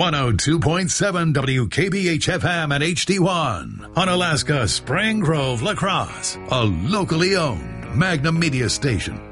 102.7 WKBH-FM and HD1 on Alaska Spring Grove, La Crosse, a locally owned Magnum Media station.